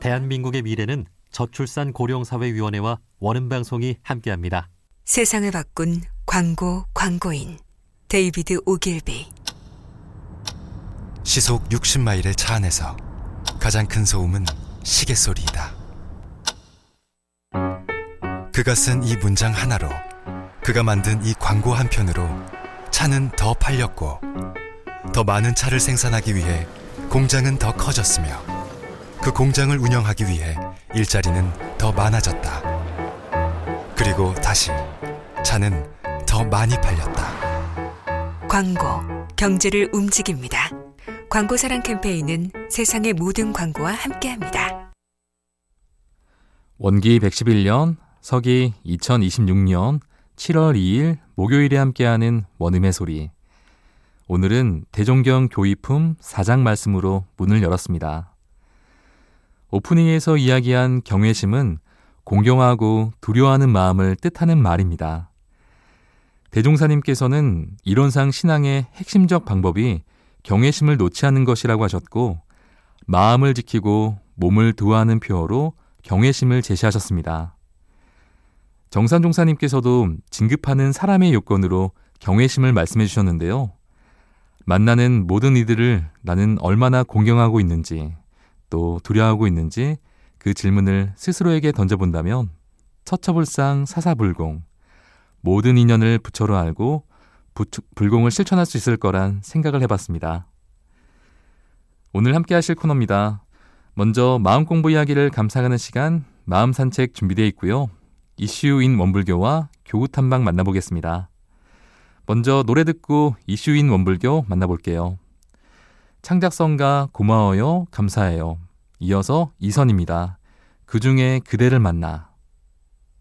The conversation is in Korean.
대한민국의 미래는 저출산고령사회위원회와 원음방송이 함께합니다. 세상을 바꾼 광고인 데이비드 오길비. 시속 60마일의 차 안에서 가장 큰 소음은 시계 소리이다. 그가 쓴 이 문장 하나로, 그가 만든 이 광고 한 편으로 차는 더 팔렸고, 더 많은 차를 생산하기 위해 공장은 더 커졌으며, 그 공장을 운영하기 위해 일자리는 더 많아졌다. 그리고 다시 차는 더 많이 팔렸다. 광고, 경제를 움직입니다. 광고사랑 캠페인은 세상의 모든 광고와 함께합니다. 원기 111년, 서기 2026년 7월 2일 목요일에 함께하는 원음의 소리. 오늘은 대종경 교의품 4장 말씀으로 문을 열었습니다. 오프닝에서 이야기한 경외심은 공경하고 두려워하는 마음을 뜻하는 말입니다. 대종사님께서는 이론상 신앙의 핵심적 방법이 경외심을 놓지 않는 것이라고 하셨고, 마음을 지키고 몸을 두어하는 표어로 경외심을 제시하셨습니다. 정산종사님께서도 진급하는 사람의 요건으로 경외심을 말씀해 주셨는데요. 만나는 모든 이들을 나는 얼마나 공경하고 있는지, 또 두려워하고 있는지 그 질문을 스스로에게 던져본다면 처처불상 사사불공, 모든 인연을 부처로 알고 불공을 실천할 수 있을 거란 생각을 해봤습니다. 오늘 함께 하실 코너입니다. 먼저 마음 공부 이야기를 감상하는 시간, 마음 산책 준비되어 있고요. 이슈인 원불교와 교구 탐방 만나보겠습니다. 먼저 노래 듣고 이슈인 원불교 만나볼게요. 창작성가 고마워요, 감사해요. 이어서 이선입니다. 그중에 그대를 만나.